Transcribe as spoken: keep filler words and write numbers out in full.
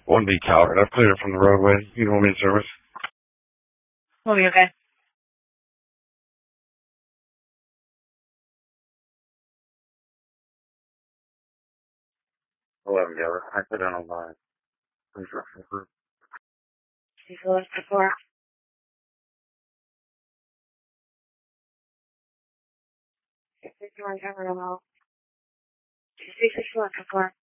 one B Calvert. I cleared it from the roadway. You know me in service. Will be okay. eleven Calvert. I put down on my construction crew. You feel it before? Six six one cover them all. Six six one before.